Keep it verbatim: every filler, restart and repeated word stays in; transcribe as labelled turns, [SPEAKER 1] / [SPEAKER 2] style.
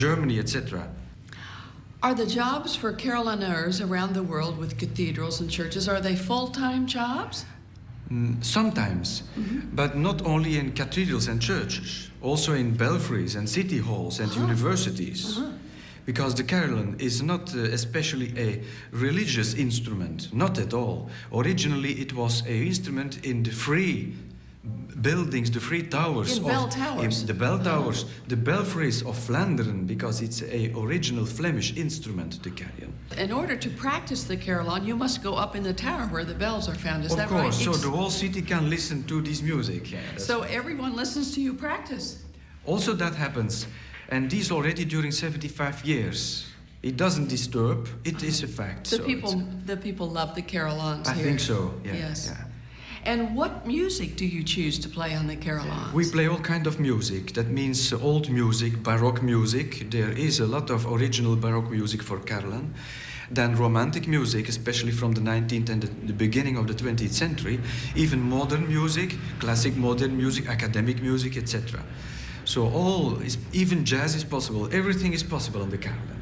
[SPEAKER 1] Germany, et cetera.
[SPEAKER 2] Are the jobs for carillonneurs around the world with cathedrals and churches, are they full-time jobs?
[SPEAKER 1] Mm, Sometimes,
[SPEAKER 2] Mm-hmm.
[SPEAKER 1] but not only in cathedrals and churches, also in belfries and city halls and
[SPEAKER 2] Uh-huh.
[SPEAKER 1] universities.
[SPEAKER 2] Uh-huh.
[SPEAKER 1] Because the carillon is not uh, especially a religious instrument, not at all. Originally it was an instrument in the free buildings, the free towers.
[SPEAKER 2] In
[SPEAKER 1] of,
[SPEAKER 2] bell towers.
[SPEAKER 1] in the bell towers,
[SPEAKER 2] Uh-huh.
[SPEAKER 1] the belfries of Flandern, because it's a original Flemish instrument, the carillon.
[SPEAKER 2] In order to practice the carillon, you must go up in the tower where the bells are found. Is
[SPEAKER 1] Of
[SPEAKER 2] that
[SPEAKER 1] course,
[SPEAKER 2] right?
[SPEAKER 1] so
[SPEAKER 2] Ex-
[SPEAKER 1] the whole city can listen to this music. Yeah, that's
[SPEAKER 2] so everyone listens to you practice.
[SPEAKER 1] Also that happens, and this already during seventy-five years. It doesn't disturb, it is a fact.
[SPEAKER 2] The
[SPEAKER 1] so
[SPEAKER 2] people,
[SPEAKER 1] it's-
[SPEAKER 2] the people love the carillons
[SPEAKER 1] I
[SPEAKER 2] here.
[SPEAKER 1] think so, yeah.
[SPEAKER 2] Yes.
[SPEAKER 1] yeah.
[SPEAKER 2] And what music do you choose to play on the carillons?
[SPEAKER 1] We play all kind of music. That means uh, old music, Baroque music. There is a lot of original Baroque music for carillon. Then romantic music, especially from the nineteenth and the, the beginning of the twentieth century. Even modern music, classic modern music, academic music, et cetera. So all is, even jazz is possible. Everything is possible on the carillon.